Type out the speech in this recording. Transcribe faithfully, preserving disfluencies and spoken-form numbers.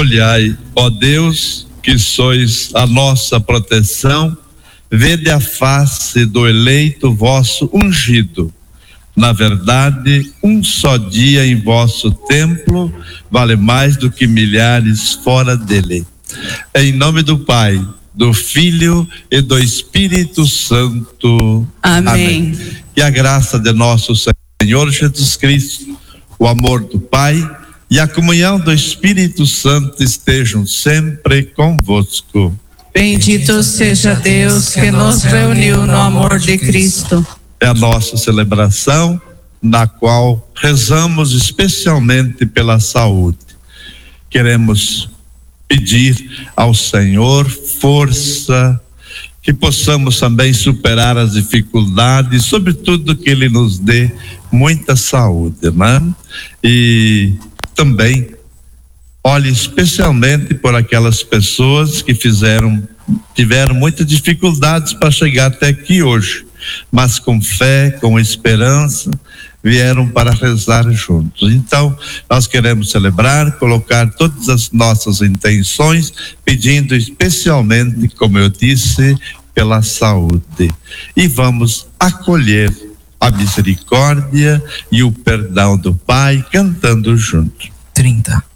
Olhai, ó Deus, que sois a nossa proteção, vede a face do eleito vosso ungido. Na verdade, um só dia em vosso templo vale mais do que milhares fora dele. Em nome do Pai, do Filho e do Espírito Santo. Amém. Amém. E a graça de nosso Senhor Jesus Cristo, o amor do Pai e a comunhão do Espírito Santo estejam sempre convosco. Bendito seja Deus que nos reuniu no amor de Cristo. É a nossa celebração, na qual rezamos especialmente pela saúde. Queremos pedir ao Senhor força, que possamos também superar as dificuldades, sobretudo que Ele nos dê muita saúde, né? E também olhe especialmente por aquelas pessoas que fizeram, tiveram muitas dificuldades para chegar até aqui hoje, mas com fé, com esperança, vieram para rezar juntos. Então, nós queremos celebrar, colocar todas as nossas intenções, pedindo especialmente, como eu disse, pela saúde. E vamos acolher a misericórdia e o perdão do Pai, cantando juntos. trinta.